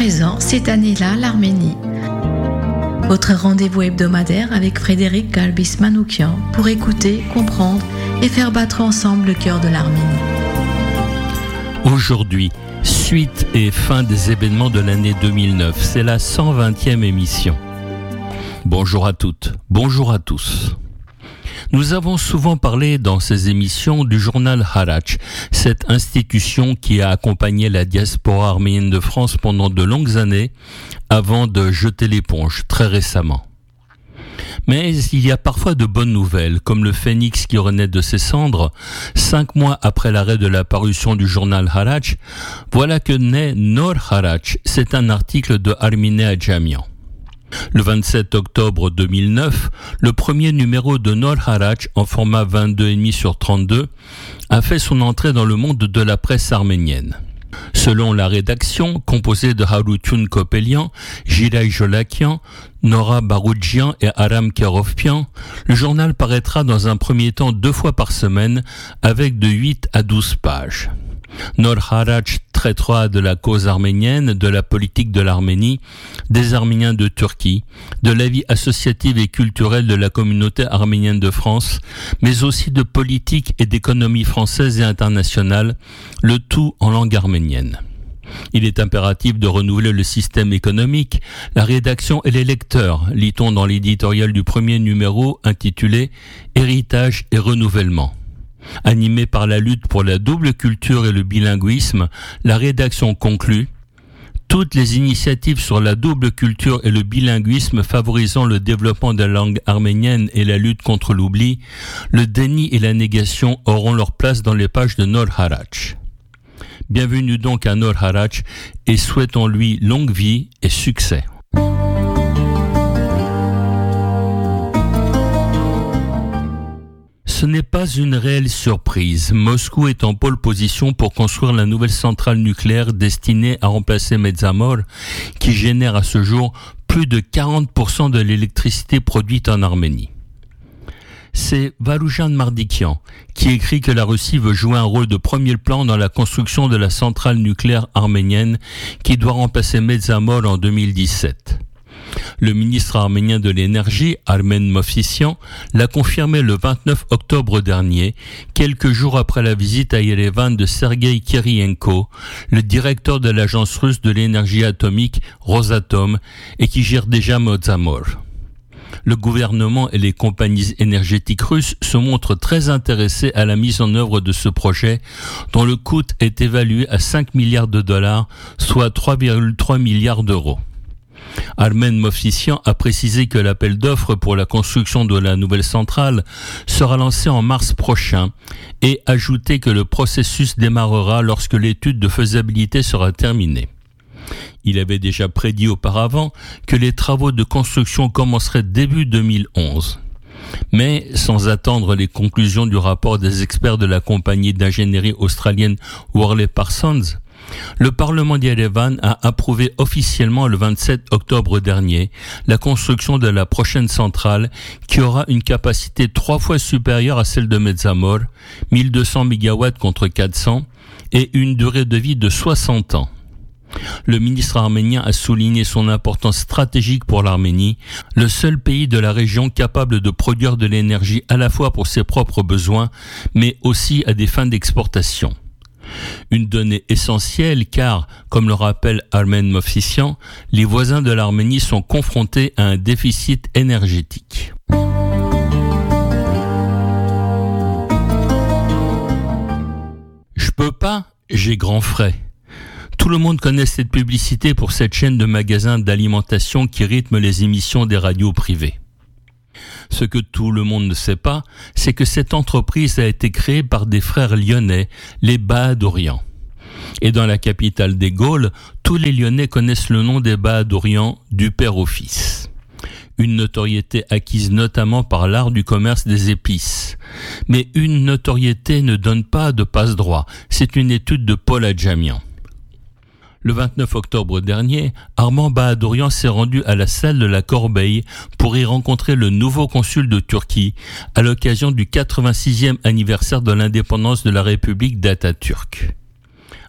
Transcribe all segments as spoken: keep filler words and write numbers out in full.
présent cette année-là l'Arménie. Votre rendez-vous hebdomadaire avec Frédéric Galbis-Manoukian pour écouter, comprendre et faire battre ensemble le cœur de l'Arménie. Aujourd'hui, suite et fin des événements de l'année deux mille neuf, c'est la cent vingtième émission. Bonjour à toutes, bonjour à tous. Nous avons souvent parlé dans ces émissions du journal Harac, cette institution qui a accompagné la diaspora arménienne de France pendant de longues années avant de jeter l'éponge très récemment. Mais il y a parfois de bonnes nouvelles, comme le phénix qui renaît de ses cendres. Cinq mois après l'arrêt de la parution du journal Harac, voilà que naît Nor Harac, c'est un article de Armine Adjamian. Le vingt-sept octobre deux mille neuf, le premier numéro de Nor Harac, en format vingt-deux virgule cinq sur trente-deux, a fait son entrée dans le monde de la presse arménienne. Selon la rédaction, composée de Haroutioun Kopelian, Jiray Jolakian, Nora Baroudjian et Aram Kerovpian, le journal paraîtra dans un premier temps deux fois par semaine avec de huit à douze pages. Nor Harac traitera de la cause arménienne, de la politique de l'Arménie, des Arméniens de Turquie, de la vie associative et culturelle de la communauté arménienne de France, mais aussi de politique et d'économie française et internationale, le tout en langue arménienne. Il est impératif de renouveler le système économique, la rédaction et les lecteurs, lit-on dans l'éditorial du premier numéro intitulé « Héritage et renouvellement ». Animée par la lutte pour la double culture et le bilinguisme, la rédaction conclut « Toutes les initiatives sur la double culture et le bilinguisme favorisant le développement de la langue arménienne et la lutte contre l'oubli, le déni et la négation auront leur place dans les pages de Nor Harac. » Bienvenue donc à Nor Harac et souhaitons-lui longue vie et succès. Ce n'est pas une réelle surprise. Moscou est en pole position pour construire la nouvelle centrale nucléaire destinée à remplacer Metsamor, qui génère à ce jour plus de quarante pour cent de l'électricité produite en Arménie. C'est Varoujan Mardikian qui écrit que la Russie veut jouer un rôle de premier plan dans la construction de la centrale nucléaire arménienne qui doit remplacer Metsamor en deux mille dix-sept. Le ministre arménien de l'énergie, Armen Movsisyan, l'a confirmé le vingt-neuf octobre dernier, quelques jours après la visite à Yerevan de Sergei Kirienko, le directeur de l'agence russe de l'énergie atomique Rosatom et qui gère déjà Metsamor. Le gouvernement et les compagnies énergétiques russes se montrent très intéressés à la mise en œuvre de ce projet dont le coût est évalué à cinq milliards de dollars, soit trois virgule trois milliards d'euros. Armen Movsisyan a précisé que l'appel d'offres pour la construction de la nouvelle centrale sera lancé en mars prochain et ajouté que le processus démarrera lorsque l'étude de faisabilité sera terminée. Il avait déjà prédit auparavant que les travaux de construction commenceraient début deux mille onze. Mais sans attendre les conclusions du rapport des experts de la compagnie d'ingénierie australienne Worley Parsons, le Parlement d'Yerevan a approuvé officiellement le vingt-sept octobre dernier la construction de la prochaine centrale qui aura une capacité trois fois supérieure à celle de Metsamor, mille deux cents mégawatts contre quatre cents, et une durée de vie de soixante ans. Le ministre arménien a souligné son importance stratégique pour l'Arménie, le seul pays de la région capable de produire de l'énergie à la fois pour ses propres besoins, mais aussi à des fins d'exportation. Une donnée essentielle car, comme le rappelle Armen Movsisyan, les voisins de l'Arménie sont confrontés à un déficit énergétique. Je peux pas, j'ai grand frais. Tout le monde connaît cette publicité pour cette chaîne de magasins d'alimentation qui rythme les émissions des radios privées. Ce que tout le monde ne sait pas, c'est que cette entreprise a été créée par des frères lyonnais, les Bahadorian. Et dans la capitale des Gaules, tous les Lyonnais connaissent le nom des Bahadorian du père au fils. Une notoriété acquise notamment par l'art du commerce des épices. Mais une notoriété ne donne pas de passe-droit, c'est une étude de Paul Adjamian. Le vingt-neuf octobre dernier, Armand Bahadorian s'est rendu à la salle de la Corbeille pour y rencontrer le nouveau consul de Turquie à l'occasion du quatre-vingt-sixième anniversaire de l'indépendance de la République d'Atatürk.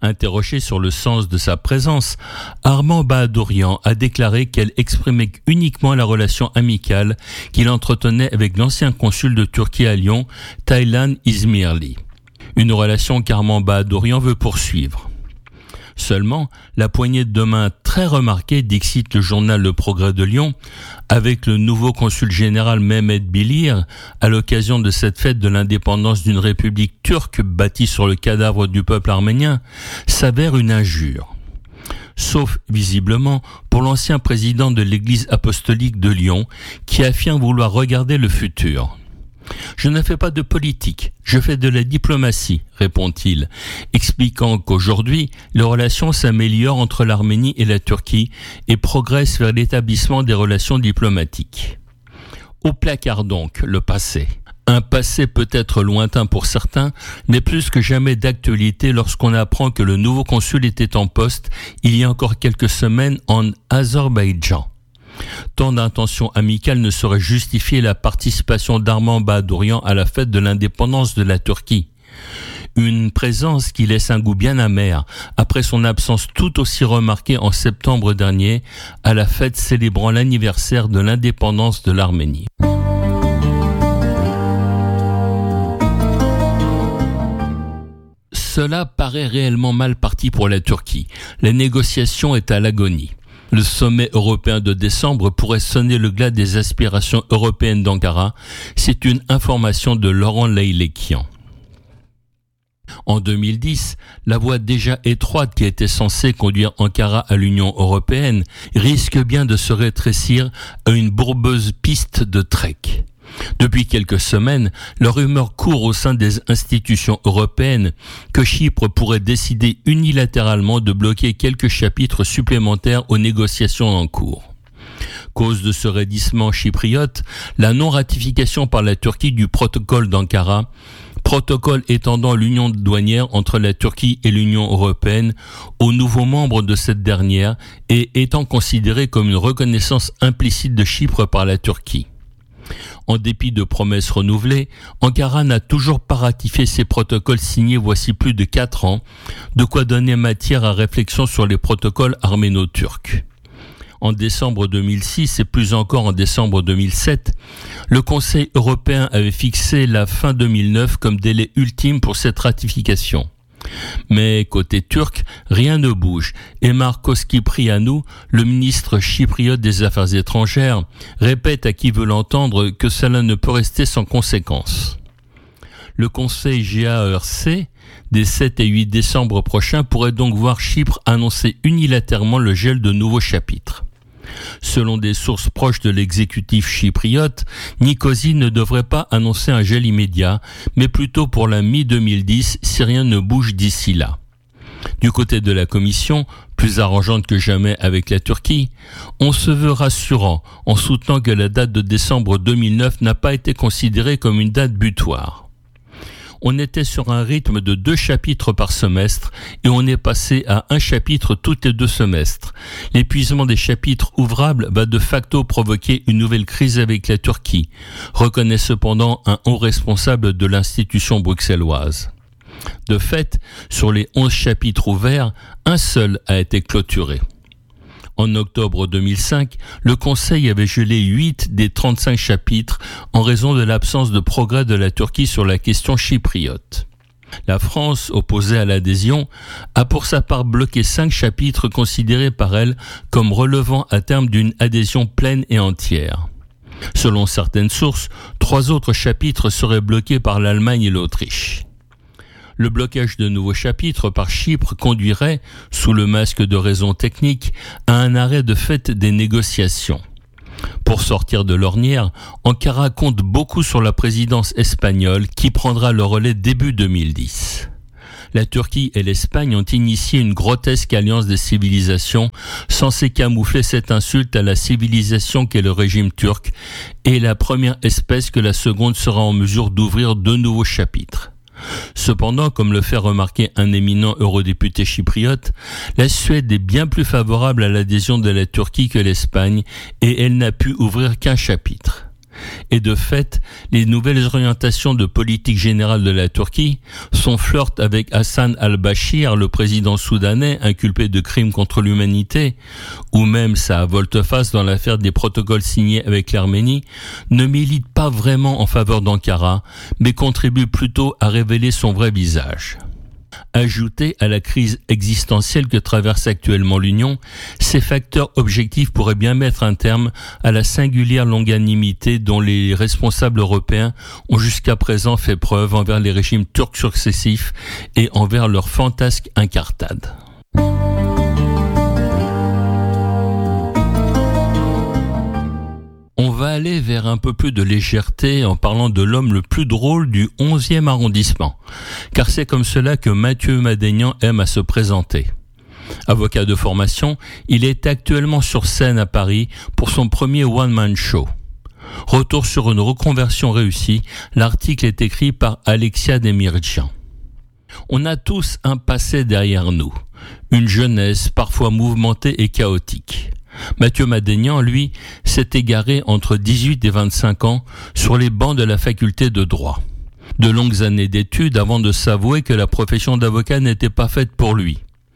Interrogé sur le sens de sa présence, Armand Bahadourian a déclaré qu'elle exprimait uniquement la relation amicale qu'il entretenait avec l'ancien consul de Turquie à Lyon, Taylan İzmirli. Une relation qu'Armand Bahadourian veut poursuivre. Seulement, la poignée de main très remarquée, dixit le journal Le Progrès de Lyon, avec le nouveau consul général Mehmet Bilir, à l'occasion de cette fête de l'indépendance d'une république turque bâtie sur le cadavre du peuple arménien, s'avère une injure. Sauf, visiblement, pour l'ancien président de l'Église apostolique de Lyon, qui affirme vouloir regarder le futur. « Je ne fais pas de politique, je fais de la diplomatie », répond-il, expliquant qu'aujourd'hui, les relations s'améliorent entre l'Arménie et la Turquie et progressent vers l'établissement des relations diplomatiques. Au placard donc, le passé. Un passé peut-être lointain pour certains, mais plus que jamais d'actualité lorsqu'on apprend que le nouveau consul était en poste il y a encore quelques semaines en Azerbaïdjan. Tant d'intentions amicales ne sauraient justifier la participation d'Armand Bahadourian à la fête de l'indépendance de la Turquie. Une présence qui laisse un goût bien amer après son absence tout aussi remarquée en septembre dernier à la fête célébrant l'anniversaire de l'indépendance de l'Arménie. Cela paraît réellement mal parti pour la Turquie. La négociation est à l'agonie. Le sommet européen de décembre pourrait sonner le glas des aspirations européennes d'Ankara. C'est une information de Laurent Leylekian. En deux mille dix, la voie déjà étroite qui était censée conduire Ankara à l'Union européenne risque bien de se rétrécir à une bourbeuse piste de trek. Depuis quelques semaines, la rumeur court au sein des institutions européennes que Chypre pourrait décider unilatéralement de bloquer quelques chapitres supplémentaires aux négociations en cours. Cause de ce raidissement chypriote, la non-ratification par la Turquie du protocole d'Ankara, protocole étendant l'union douanière entre la Turquie et l'Union européenne aux nouveaux membres de cette dernière et étant considéré comme une reconnaissance implicite de Chypre par la Turquie. En dépit de promesses renouvelées, Ankara n'a toujours pas ratifié ces protocoles signés voici plus de quatre ans, de quoi donner matière à réflexion sur les protocoles arméno-turcs. En décembre deux mille six et plus encore en décembre deux mille sept, le Conseil européen avait fixé la fin deux mille neuf comme délai ultime pour cette ratification. Mais côté turc, rien ne bouge et Markos Kyprianou, le ministre chypriote des Affaires étrangères, répète à qui veut l'entendre que cela ne peut rester sans conséquence. Le Conseil G A E R C des sept et huit décembre prochains pourrait donc voir Chypre annoncer unilatéralement le gel de nouveaux chapitres. Selon des sources proches de l'exécutif chypriote, Nicosie ne devrait pas annoncer un gel immédiat, mais plutôt pour la mi deux mille dix si rien ne bouge d'ici là. Du côté de la Commission, plus arrangeante que jamais avec la Turquie, on se veut rassurant en soutenant que la date de décembre deux mille neuf n'a pas été considérée comme une date butoir. On était sur un rythme de deux chapitres par semestre et on est passé à un chapitre tous les deux semestres. L'épuisement des chapitres ouvrables va de facto provoquer une nouvelle crise avec la Turquie, reconnaît cependant un haut responsable de l'institution bruxelloise. De fait, sur les onze chapitres ouverts, un seul a été clôturé. En octobre deux mille cinq, le Conseil avait gelé huit des trente-cinq chapitres en raison de l'absence de progrès de la Turquie sur la question chypriote. La France, opposée à l'adhésion, a pour sa part bloqué cinq chapitres considérés par elle comme relevant à terme d'une adhésion pleine et entière. Selon certaines sources, trois autres chapitres seraient bloqués par l'Allemagne et l'Autriche. Le blocage de nouveaux chapitres par Chypre conduirait, sous le masque de raisons techniques, à un arrêt de fait des négociations. Pour sortir de l'ornière, Ankara compte beaucoup sur la présidence espagnole qui prendra le relais début deux mille dix. La Turquie et l'Espagne ont initié une grotesque alliance des civilisations censée camoufler cette insulte à la civilisation qu'est le régime turc et la première espèce que la seconde sera en mesure d'ouvrir deux nouveaux chapitres. Cependant, comme le fait remarquer un éminent eurodéputé chypriote, la Suède est bien plus favorable à l'adhésion de la Turquie que l'Espagne et elle n'a pu ouvrir qu'un chapitre. Et de fait, les nouvelles orientations de politique générale de la Turquie, son flirt avec Hassan al-Bashir, le président soudanais inculpé de crimes contre l'humanité, ou même sa volte-face dans l'affaire des protocoles signés avec l'Arménie, ne militent pas vraiment en faveur d'Ankara, mais contribuent plutôt à révéler son vrai visage. Ajoutés à la crise existentielle que traverse actuellement l'Union, ces facteurs objectifs pourraient bien mettre un terme à la singulière longanimité dont les responsables européens ont jusqu'à présent fait preuve envers les régimes turcs successifs et envers leur fantasque incartade. On va aller vers un peu plus de légèreté en parlant de l'homme le plus drôle du onzième arrondissement, car c'est comme cela que Mathieu Madénian aime à se présenter. Avocat de formation, il est actuellement sur scène à Paris pour son premier one-man show. Retour sur une reconversion réussie, l'article est écrit par Alexia Demirjian. On a tous un passé derrière nous, une jeunesse parfois mouvementée et chaotique. Mathieu Madénian, lui, s'est égaré entre dix-huit et vingt-cinq ans sur les bancs de la faculté de droit. De longues années d'études avant de s'avouer que la profession d'avocat n'était pas faite pour lui.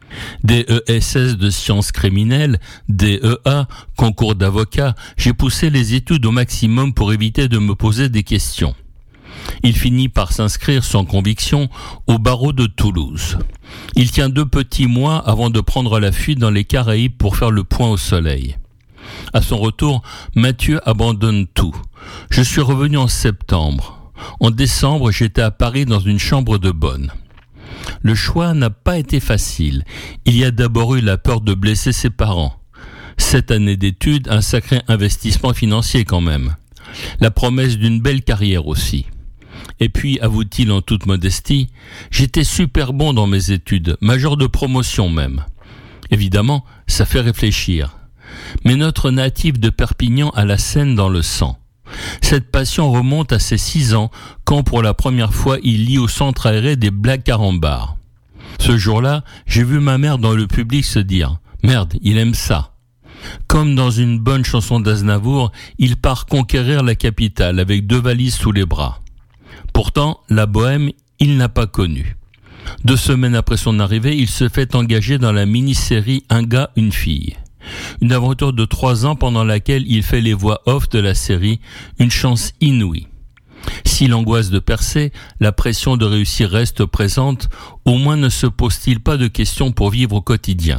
D E S S de sciences criminelles, D E A, concours d'avocat, j'ai poussé les études au maximum pour éviter de me poser des questions. Il finit par s'inscrire sans conviction au barreau de Toulouse. Il tient deux petits mois avant de prendre la fuite dans les Caraïbes pour faire le point au soleil. À son retour, Mathieu abandonne tout. Je suis revenu en septembre. En décembre, j'étais à Paris dans une chambre de bonne. Le choix n'a pas été facile. Il y a d'abord eu la peur de blesser ses parents. Sept années d'études, un sacré investissement financier quand même. La promesse d'une belle carrière aussi. Et puis, avoue-t-il en toute modestie, j'étais super bon dans mes études, major de promotion même. Évidemment, ça fait réfléchir. Mais notre natif de Perpignan a la Seine dans le sang. Cette passion remonte à ses six ans, quand pour la première fois il lit au centre aéré des blagues carambars. Ce jour-là, j'ai vu ma mère dans le public se dire « Merde, il aime ça ». Comme dans une bonne chanson d'Aznavour, il part conquérir la capitale avec deux valises sous les bras. Pourtant, la bohème, il n'a pas connu. Deux semaines après son arrivée, il se fait engager dans la mini-série Un gars, une fille. Une aventure de trois ans pendant laquelle il fait les voix off de la série, une chance inouïe. Si l'angoisse de percer, la pression de réussir reste présente, au moins ne se pose-t-il pas de questions pour vivre au quotidien.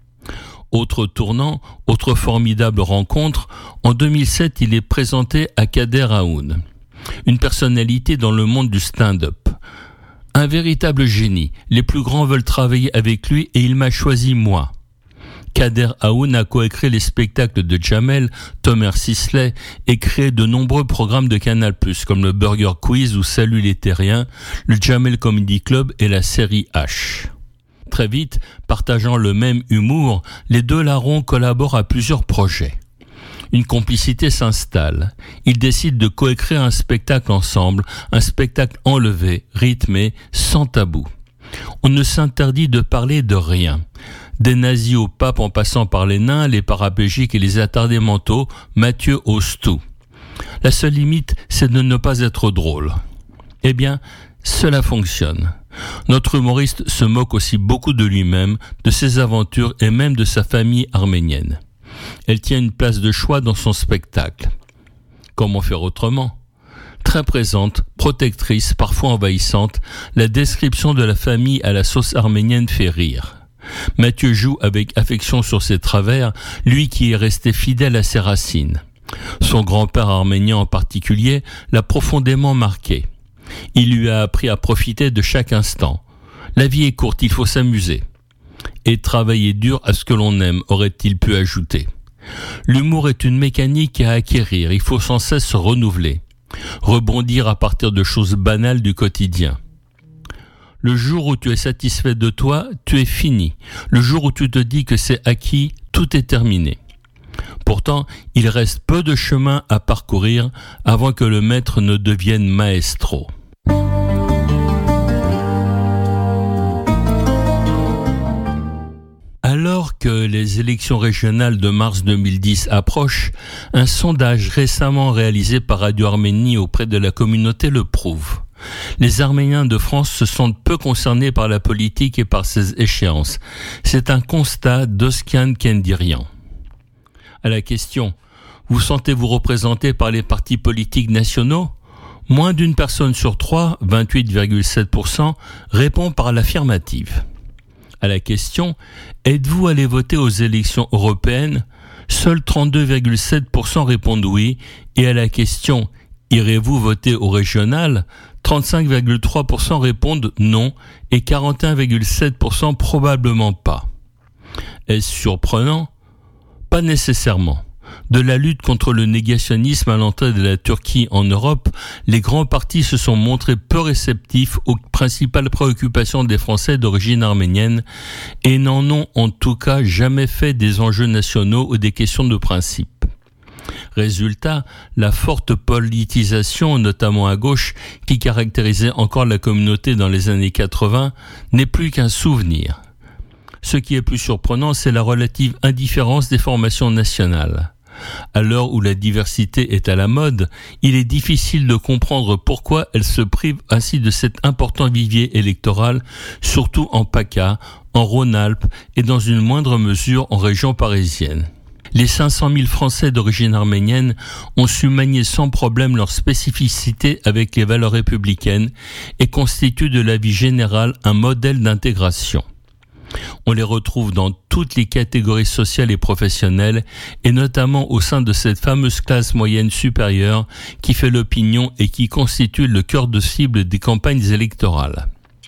Autre tournant, autre formidable rencontre, en deux mille sept, il est présenté à Kader Aoun. Une personnalité dans le monde du stand-up. Un véritable génie. Les plus grands veulent travailler avec lui et il m'a choisi moi. Kader Aoun a coécrit les spectacles de Jamel, Thomas Sisley et créé de nombreux programmes de Canal plus, comme le Burger Quiz ou Salut les Terriens, le Jamel Comedy Club et la série H. Très vite, partageant le même humour, les deux larrons collaborent à plusieurs projets. Une complicité s'installe. Ils décident de coécrire un spectacle ensemble, un spectacle enlevé, rythmé, sans tabou. On ne s'interdit de parler de rien. Des nazis au pape en passant par les nains, les paraplégiques et les attardés mentaux, Mathieu ose tout. La seule limite, c'est de ne pas être drôle. Eh bien, cela fonctionne. Notre humoriste se moque aussi beaucoup de lui-même, de ses aventures et même de sa famille arménienne. Elle tient une place de choix dans son spectacle. Comment faire autrement ? Très présente, protectrice, parfois envahissante, la description de la famille à la sauce arménienne fait rire. Mathieu joue avec affection sur ses travers, lui qui est resté fidèle à ses racines. Son grand-père arménien en particulier l'a profondément marqué. Il lui a appris à profiter de chaque instant. La vie est courte, il faut s'amuser. Et travailler dur à ce que l'on aime, aurait-il pu ajouter. L'humour est une mécanique à acquérir, il faut sans cesse se renouveler. Rebondir à partir de choses banales du quotidien. Le jour où tu es satisfait de toi, tu es fini. Le jour où tu te dis que c'est acquis, tout est terminé. Pourtant, il reste peu de chemin à parcourir avant que le maître ne devienne maestro. Alors, que les élections régionales de mars deux mille dix approchent, un sondage récemment réalisé par Radio Arménie auprès de la communauté le prouve. Les Arméniens de France se sentent peu concernés par la politique et par ses échéances. C'est un constat d'Oskian Kendirian. À la question « Vous sentez-vous représenté par les partis politiques nationaux ?» Moins d'une personne sur trois, vingt-huit virgule sept pour cent, répond par l'affirmative. À la question « Êtes-vous allé voter aux élections européennes ?» Seuls trente-deux virgule sept pour cent répondent oui, et à la question « Irez-vous voter au régional ?» trente-cinq virgule trois pour cent répondent non et quarante et un virgule sept pour cent probablement pas. Est-ce surprenant ? Pas nécessairement. De la lutte contre le négationnisme à l'entrée de la Turquie en Europe, les grands partis se sont montrés peu réceptifs aux principales préoccupations des Français d'origine arménienne et n'en ont en tout cas jamais fait des enjeux nationaux ou des questions de principe. Résultat, la forte politisation, notamment à gauche, qui caractérisait encore la communauté dans les années quatre-vingts, n'est plus qu'un souvenir. Ce qui est plus surprenant, c'est la relative indifférence des formations nationales. À l'heure où la diversité est à la mode, il est difficile de comprendre pourquoi elle se prive ainsi de cet important vivier électoral, surtout en PACA, en Rhône-Alpes et dans une moindre mesure en région parisienne. Les cinq cent mille Français d'origine arménienne ont su manier sans problème leur spécificité avec les valeurs républicaines et constituent de la vie générale un modèle d'intégration. On les retrouve dans toutes les catégories sociales et professionnelles, et notamment au sein de cette fameuse classe moyenne supérieure qui fait l'opinion et qui constitue le cœur de cible des campagnes électorales.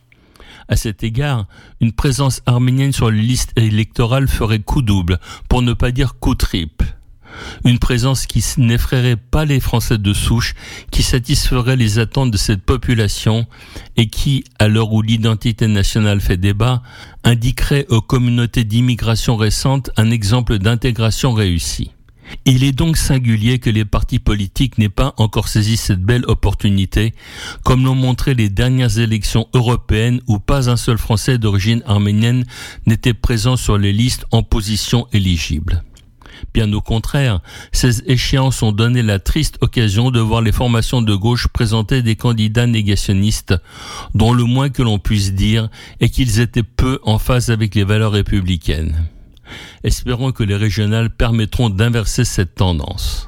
À cet égard, une présence arménienne sur les listes électorales ferait coup double, pour ne pas dire coup triple. Une présence qui n'effraierait pas les Français de souche, qui satisferait les attentes de cette population et qui, à l'heure où l'identité nationale fait débat, indiquerait aux communautés d'immigration récentes un exemple d'intégration réussie. Il est donc singulier que les partis politiques n'aient pas encore saisi cette belle opportunité, comme l'ont montré les dernières élections européennes où pas un seul Français d'origine arménienne n'était présent sur les listes en position éligible. Bien au contraire, ces échéances ont donné la triste occasion de voir les formations de gauche présenter des candidats négationnistes, dont le moins que l'on puisse dire est qu'ils étaient peu en phase avec les valeurs républicaines. Espérons que les régionales permettront d'inverser cette tendance.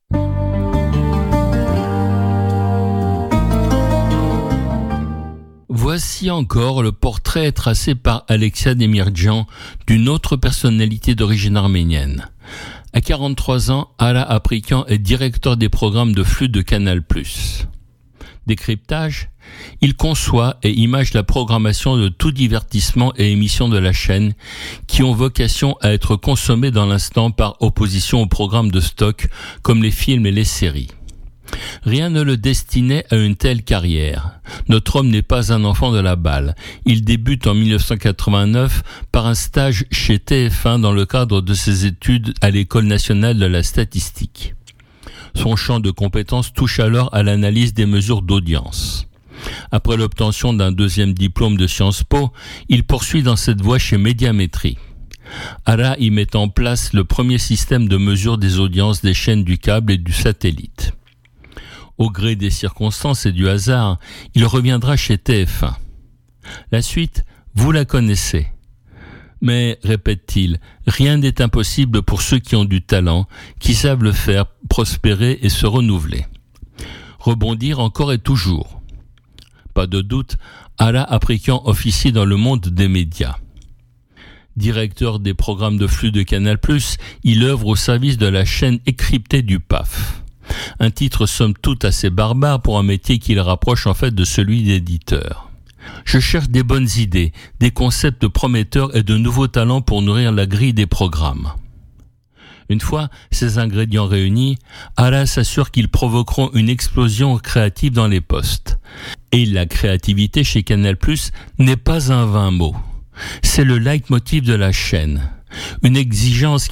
Voici encore le portrait tracé par Alexia Demirjian d'une autre personnalité d'origine arménienne. À quarante-trois ans, Ara Aprikian est directeur des programmes de flux de Canal plus. Décryptage, il conçoit et image la programmation de tout divertissement et émissions de la chaîne qui ont vocation à être consommés dans l'instant par opposition aux programmes de stock comme les films et les séries. Rien ne le destinait à une telle carrière. Notre homme n'est pas un enfant de la balle. Il débute en dix-neuf cent quatre-vingt-neuf par un stage chez T F un dans le cadre de ses études à l'École nationale de la statistique. Son champ de compétences touche alors à l'analyse des mesures d'audience. Après l'obtention d'un deuxième diplôme de Sciences Po, il poursuit dans cette voie chez Médiamétrie. Ara y met en place le premier système de mesure des audiences des chaînes du câble et du satellite. Au gré des circonstances et du hasard, il reviendra chez T F un. La suite, vous la connaissez. Mais, répète-t-il, rien n'est impossible pour ceux qui ont du talent, qui savent le faire prospérer et se renouveler. Rebondir encore et toujours. Pas de doute, Ara Aprikian officie dans le monde des médias. Directeur des programmes de flux de Canal plus, il œuvre au service de la chaîne écryptée du P A F. Un titre somme toute assez barbare pour un métier qui le rapproche en fait de celui d'éditeur. Je cherche des bonnes idées, des concepts prometteurs et de nouveaux talents pour nourrir la grille des programmes. Une fois ces ingrédients réunis, Ara s'assure qu'ils provoqueront une explosion créative dans les postes. Et la créativité chez Canal plus n'est pas un vain mot. C'est le leitmotiv de la chaîne. Une exigence